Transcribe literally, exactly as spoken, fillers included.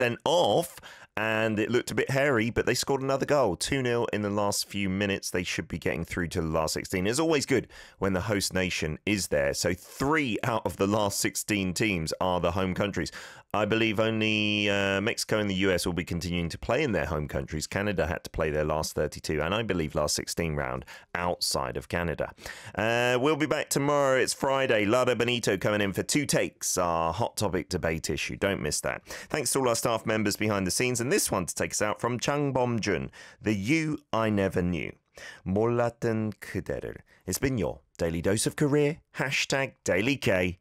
sent off, and it looked a bit hairy, but they scored another goal. two nil in the last few minutes. They should be getting through to the last sixteen. It's always good when the host nation is there. So three out of the last sixteen teams are the home countries. I believe only uh, Mexico and the U S will be continuing to play in their home countries. Canada had to play their last thirty-two, and I believe last sixteen round outside of Canada. Uh, we'll be back tomorrow. It's Friday. Lada Benito coming in for Two Takes, our hot topic debate issue. Don't miss that. Thanks to all our staff members behind the scenes, and this one to take us out from Chung Bom-jun, The You I Never Knew. 몰랐던 그대를. It's been your Daily Dose of Career. Hashtag Daily K.